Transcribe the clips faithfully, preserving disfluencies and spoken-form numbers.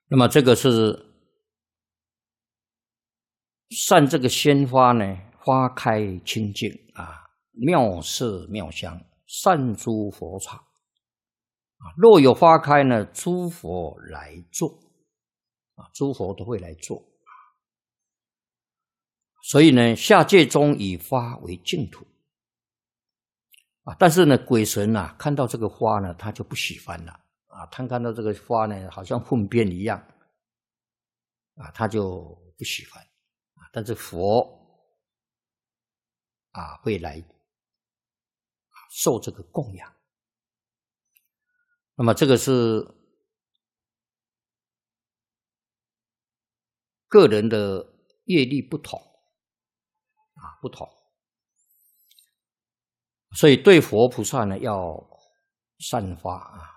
那么这个是散这个鲜花呢，花开清净啊，妙色妙香，散诸佛场啊。若有花开呢，诸佛来坐啊，诸佛都会来坐。所以呢，下界中以花为净土啊。但是呢，鬼神啊，看到这个花呢，他就不喜欢了啊。他看到这个花呢，好像粪便一样啊，他就不喜欢。但是佛啊会来受这个供养。那么这个是个人的业力不同啊，不同。所以对佛菩萨呢要散发啊，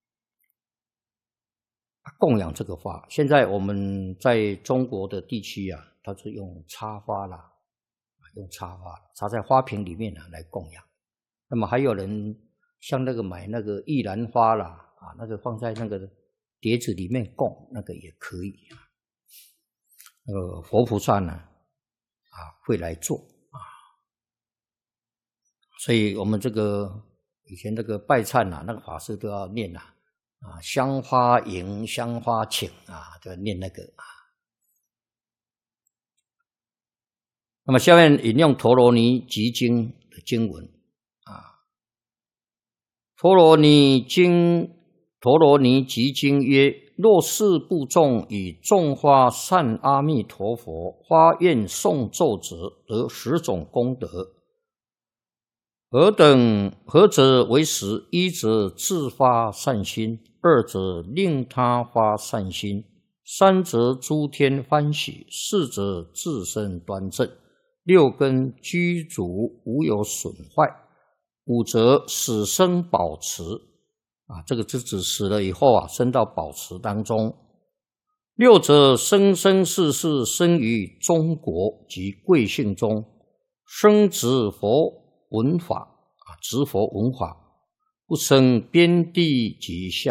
供养这个花。现在我们在中国的地区啊，它是用插花啦，用插花插在花瓶里面啊来供养。那么还有人像那个买那个玉兰花啦啊，那个放在那个碟子里面供，那个也可以啊。呃，佛菩萨呢啊会来做啊，所以我们这个以前这个拜忏啊，那个法师都要念啊啊，香花迎，香花请啊，都要念那个啊。那么下面引用陀罗尼集经的经文啊，陀罗尼经陀罗尼集经曰：若是部众以种花散阿弥陀佛花愿诵咒者，得十种功德。何等何者为十？一则自发善心，二则令他发善心，三则诸天欢喜，四则自身端正，六根具足无有损坏，五则死生保持啊，这个是指死了以后啊，生到保持当中。六则生生世世生于中国及贵姓中，生执佛闻法啊，执佛闻法，不生边地及下